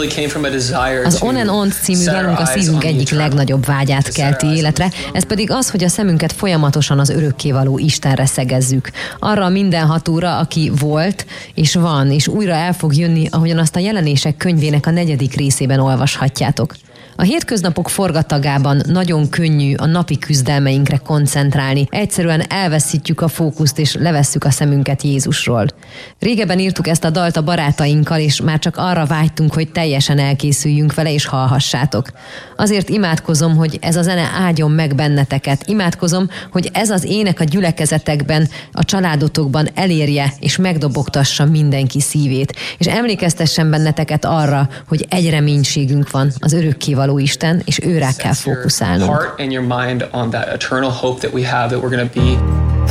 Az On and On című dalunk a szívünk egyik legnagyobb vágyát kelti életre, ez pedig az, hogy a szemünket folyamatosan az örökkévaló Istenre szegezzük. Arra a mindenhatóra, aki volt, és van, és újra el fog jönni, ahogyan azt a Jelenések könyvének a 4. részében olvashatjátok. A hétköznapok forgatagában nagyon könnyű a napi küzdelmeinkre koncentrálni. Egyszerűen elveszítjük a fókuszt és levesszük a szemünket Jézusról. Régebben írtuk ezt a dalt a barátainkkal, és már csak arra vágytunk, hogy teljesen elkészüljünk vele, és hallhassátok. Azért imádkozom, hogy ez a zene áldjon meg benneteket. Imádkozom, hogy ez az ének a gyülekezetekben, a családotokban elérje és megdobogtassa mindenki szívét. És emlékeztessen benneteket arra, hogy egy reménységünk van, az örökkévaló Isten, és őrá kell fókuszálnunk.